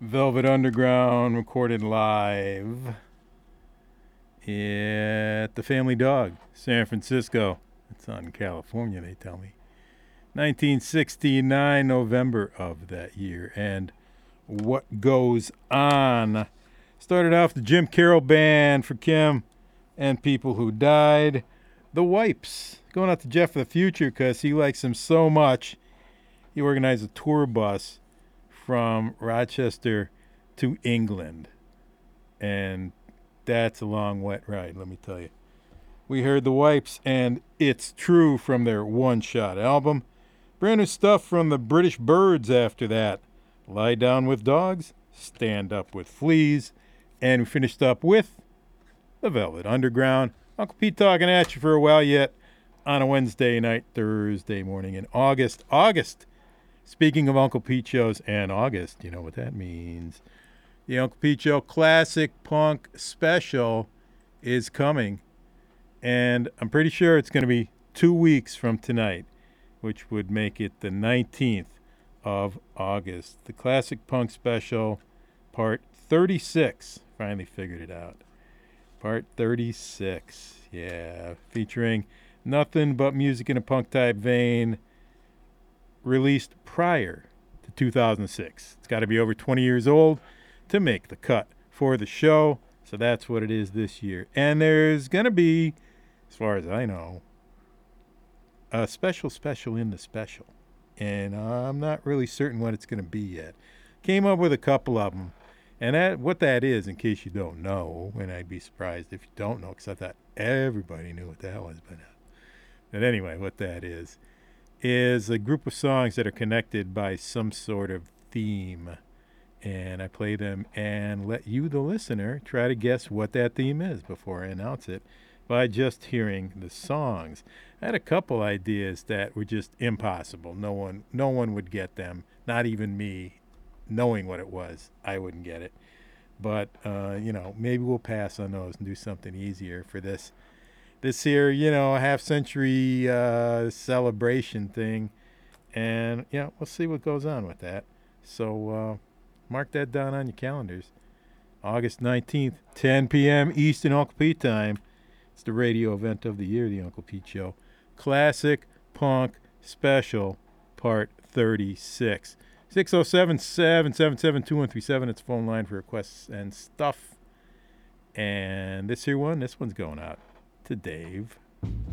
Velvet Underground recorded live at the Family Dog, San Francisco. It's out in California, they tell me. 1969, November of that year. And what goes on? Started off the Jim Carroll Band for Kim and people who died. The Wipes. Going out to Jeff of the Future because he likes them so much. He organized a tour bus from Rochester to England. And that's a long, wet ride, let me tell you. We heard The Wipes and It's True from their one-shot album. Brand new stuff from the British Birds after that. Lie Down with Dogs, Stand Up with Fleas, and we finished up with the Velvet Underground. Uncle Pete talking at you for a while yet on a Wednesday night, Thursday morning in August. Speaking of Uncle Pete shows and August, you know what that means. The Uncle Pete Show Classic Punk Special is coming, and I'm pretty sure it's going to be 2 weeks from tonight, which would make it the 19th of August. The Classic Punk Special, Part 36. Finally figured it out. Part 36. Yeah, featuring nothing but music in a punk-type vein, released prior to 2006. It's got to be over 20 years old to make the cut for the show, so that's what it is this year. And there's going to be, as far as I know, a special in the special. And I'm not really certain what it's going to be yet. Came up with a couple of them. And what that is, in case you don't know, and I'd be surprised if you don't know, because I thought everybody knew what that was. But anyway, what that is a group of songs that are connected by some sort of theme. And I play them and let you, the listener, try to guess what that theme is before I announce it by just hearing the songs. I had a couple ideas that were just impossible. No one would get them, not even me. Knowing what it was, I wouldn't get it. But, maybe we'll pass on those and do something easier for this here, half-century celebration thing. And, we'll see what goes on with that. So mark that down on your calendars. August 19th, 10 p.m. Eastern Uncle Pete time. It's the radio event of the year, the Uncle Pete Show. Classic Punk Special, Part 36. 607-777-2137. It's phone line for requests and stuff. And this one's going out to Dave.